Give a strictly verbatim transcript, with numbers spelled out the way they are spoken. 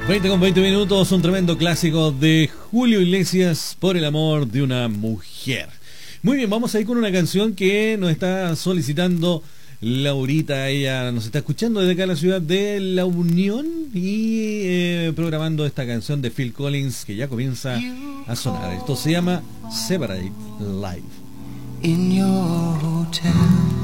veinte con veinte minutos, un tremendo clásico de Julio Iglesias, Por el amor de una mujer. Muy bien, vamos a ir con una canción que nos está solicitando Laurita. Ella nos está escuchando desde acá en la ciudad de La Unión y eh, programando esta canción de Phil Collins que ya comienza a sonar. Esto se llama Separate Life. In your hotel